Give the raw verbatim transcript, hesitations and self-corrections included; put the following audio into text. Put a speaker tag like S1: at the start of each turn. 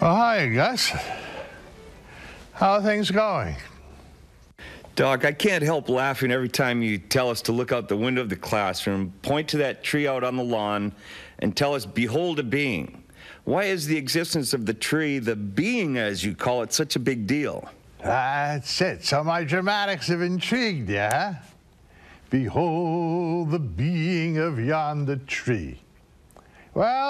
S1: Oh, hi, Gus. How are things going?
S2: Doc, I can't help laughing every time you tell us to look out the window of the classroom, point to that tree out on the lawn, and tell us, behold a being. Why is the existence of the tree, the being as you call it, such a big deal?
S1: That's it. So my dramatics have intrigued you, huh? Behold the being of yonder tree. Well,